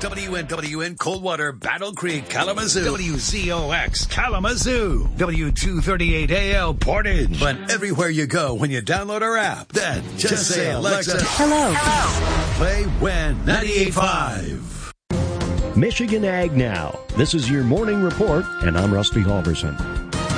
WNWN Coldwater, Battle Creek, Kalamazoo. WZOX, Kalamazoo. W238AL, Portage. But everywhere you go when you download our app, then just say, Alexa, hello. Play WIN 98.5. Michigan Ag Now. This is your morning report, and I'm Rusty Halverson.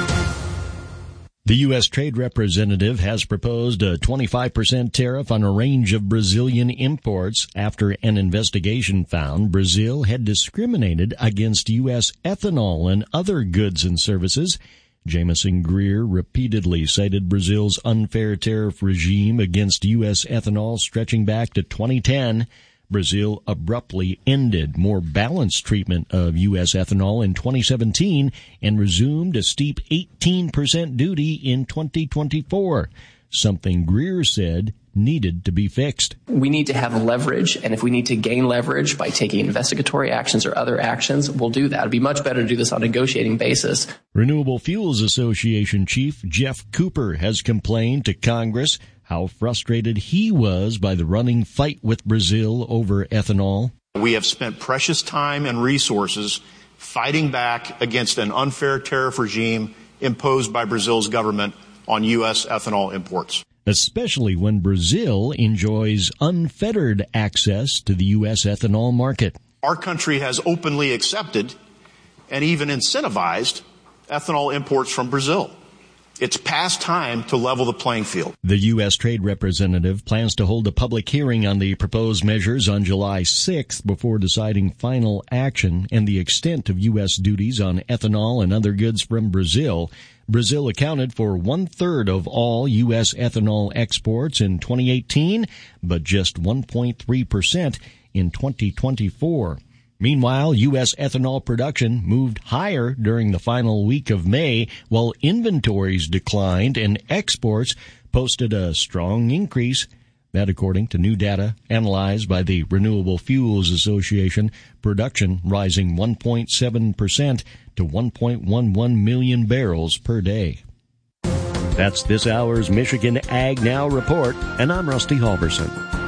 The U.S. Trade Representative has proposed a 25% tariff on a range of Brazilian imports after an investigation found Brazil had discriminated against U.S. ethanol and other goods and services. Jameson Greer repeatedly cited Brazil's unfair tariff regime against U.S. ethanol stretching back to 2010. Brazil abruptly ended more balanced treatment of U.S. ethanol in 2017 and resumed a steep 18% duty in 2024, something Greer said needed to be fixed. We need to have leverage, and if we need to gain leverage by taking investigatory actions or other actions, we'll do that. It'd be much better to do this on a negotiating basis. Renewable Fuels Association Chief Jeff Cooper has complained to Congress how frustrated he was by the running fight with Brazil over ethanol. We have spent precious time and resources fighting back against an unfair tariff regime imposed by Brazil's government on U.S. ethanol imports. Especially when Brazil enjoys unfettered access to the U.S. ethanol market. Our country has openly accepted and even incentivized ethanol imports from Brazil. It's past time to level the playing field. The U.S. Trade Representative plans to hold a public hearing on the proposed measures on July 6th before deciding final action and the extent of U.S. duties on ethanol and other goods from Brazil. Brazil accounted for 1/3 of all U.S. ethanol exports in 2018, but just 1.3% in 2024. Meanwhile, U.S. ethanol production moved higher during the final week of May, while inventories declined and exports posted a strong increase. That according to new data analyzed by the Renewable Fuels Association, production rising 1.7% to 1.11 million barrels per day. That's this hour's Michigan Ag Now report, and I'm Rusty Halverson.